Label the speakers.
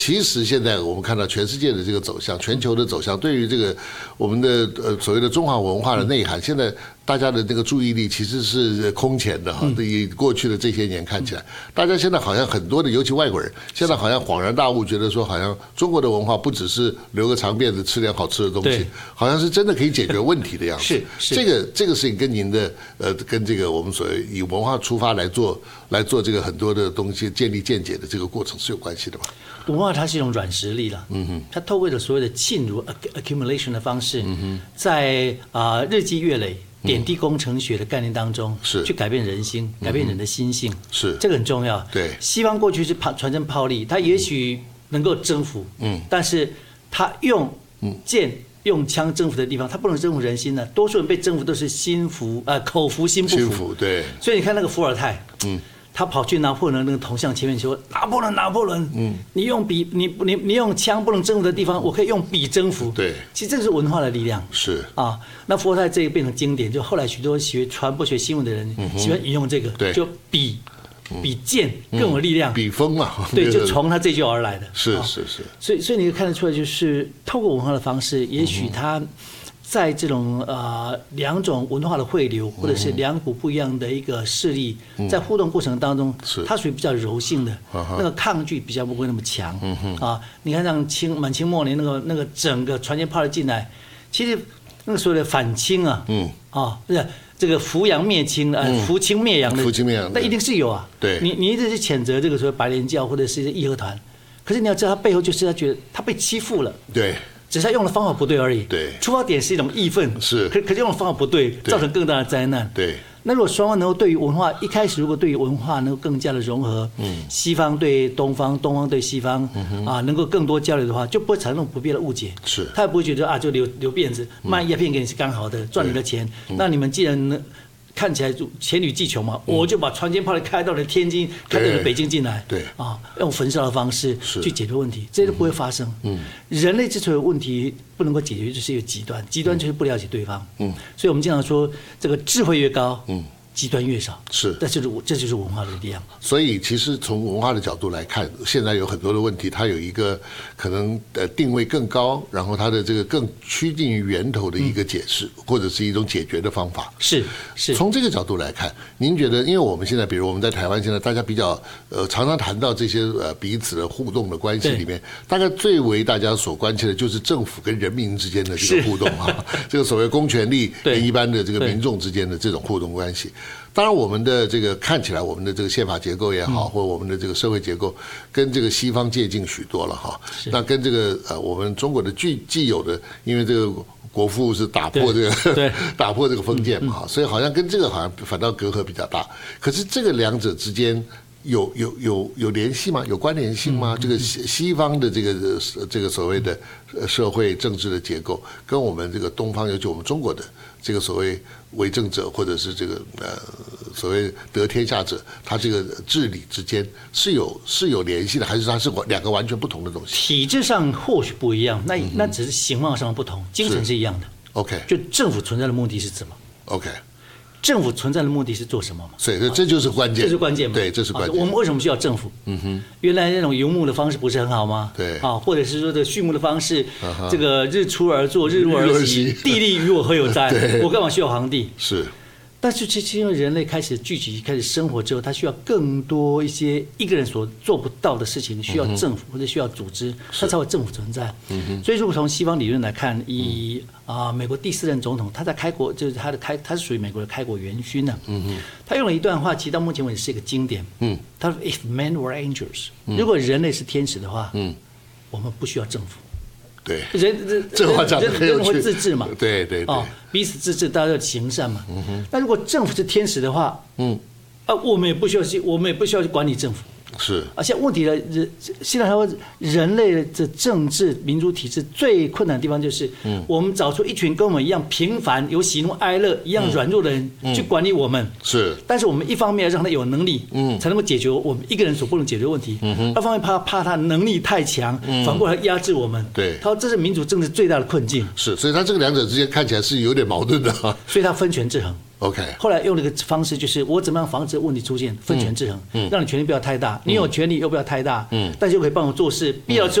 Speaker 1: 其实现在我们看到全世界的这个走向，全球的走向，对于这个我们的所谓的中华文化的内涵，现在大家的这个注意力其实是空前的哈。以过去的这些年看起来，大家现在好像很多的，尤其外国人，现在好像恍然大悟，觉得说好像中国的文化不只是留个长辫子吃点好吃的东西，好像是真的可以解决问题的样子。是这个事情跟您的跟这个我们所谓以文化出发来做这个很多的东西建立见解的这个过程是有关系的吧？
Speaker 2: 文化它是一种软实力了，它透过了所谓的浸入 accumulation 的方式，在日积月累。点滴工程学的概念当中，是去改变人心，改变人的心性，是这个很重要。对，西方过去是传承炮力，他也许能够征服，但是他用剑、用枪征服的地方，他不能征服人心呢。多数人被征服都是口服心不服。对，所以你看那个伏尔泰，他跑去拿破仑那个铜像前面说：“拿破仑，你用笔，你用枪不能征服的地方，我可以用笔征服。”对，其实这是文化的力量。是啊，那伏尔泰这个变成经典，就后来许多学传播学新闻的人喜欢引用这个，就比剑更有力量，笔锋嘛，对，就从他这句而来的。是，所以你看得出来，就是透过文化的方式，也许他。在这种两种文化的汇流，或者是两股不一样的一个势力，在互动过程当中，它属于比较柔性的，那个抗拒比较不会那么强啊。你看像满清末年那个整个船舰炮的进来，其实那个所谓的反清啊，这个扶洋灭清扶清灭洋的，那一定是有啊。对，你一直去谴责这个所谓白莲教或者是义和团，可是你要知道，他背后就是他觉得他被欺负了。对。只是他用的方法不对而已。对，出发点是一种义愤，是，可是用的方法不对，造成更大的灾难。对，那如果双方能够对于文化一开始如果对于文化能够更加的融合，西方对东方，东方对西方，能够更多交流的话，就不会产生不必要的误解。是，他也不会觉得就留辫子卖鸦片给你是刚好的，赚你的钱。那你们既然看起来就黔驴技穷嘛，我就把船舰炮开到了天津，开到了北京进来，对啊，用焚烧的方式去解决问题，这些都不会发生。人类之所以问题不能够解决，就是一个极端，极端就是不了解对方。所以我们经常说，这个智慧越高，极端越少。是，这就是文化的力量。所以其实从文化的角度来看，现在有很多的问题，它有一个可能定位更高，然后它的这个更趋近于源头的一个解释，或者是一种解决的方法。是。从这个角度来看，您觉得，因为我们现在，比如我们在台湾，现在大家比较常常谈到这些彼此的互动的关系里面，大概最为大家所关切的就是政府跟人民之间的这个互动啊，这个所谓公权力跟一般的这个民众之间的这种互动关系。当然，我们的这个看起来，我们的这个宪法结构也好，或者我们的这个社会结构，跟这个西方接近许多了哈。那跟这个我们中国的既有的，因为这个国父是打破这个打破这个封建嘛，所以好像跟这个好像反倒隔阂比较大。可是这个两者之间有联系吗？有关联性吗？这个西方的这个所谓的社会政治的结构，跟我们这个东方，尤其我们中国的这个所谓为政者或者是这个所谓得天下者，他这个治理之间是有联系的，还是它是两个完全不同的东西？体制上或许不一样，那只是形貌上不同，精神是一样的。OK， 就政府存在的目的是什么 ？OK。政府存在的目的是做什么嘛？所以这就是关键，这是关键嘛？对，这是关键。我们为什么需要政府？原来那种游牧的方式不是很好吗？对，或者是说这个畜牧的方式，这个日出而作，日落而息，地利与我何有哉？我干嘛需要皇帝？是。但是因为人类开始聚集、开始生活之后，他需要更多一些一个人所做不到的事情，需要政府或者需要组织，他才会政府存在。所以如果从西方理论来看，以美国第4任总统他在开国，就是他是属于美国的开国元勋呢。他用了一段话，其实到目前为止是一个经典。他说 ：“If men were angels， 如果人类是天使的话，我们不需要政府。”对，这话讲得很有趣。人会自治嘛？对，彼此自治，大家要行善嘛。那如果政府是天使的话，我们也不需要去管理政府。是，而且问题呢，现在说人类的政治民主体制最困难的地方就是，我们找出一群跟我们一样平凡、有喜怒哀乐、一样软弱的人去管理我们。是，但是我们一方面要让他有能力，才能够解决我们一个人所不能解决的问题；二方面怕他能力太强，反过来压制我们。对，他说这是民主政治最大的困境。是，所以他这个两者之间看起来是有点矛盾的。所以他分权制衡。
Speaker 1: OK，
Speaker 2: 后来用了一个方式，就是我怎么样防止问题出现，分权制衡，让你权力不要太大，你有权力又不要太大，但是又可以帮我做事，必要之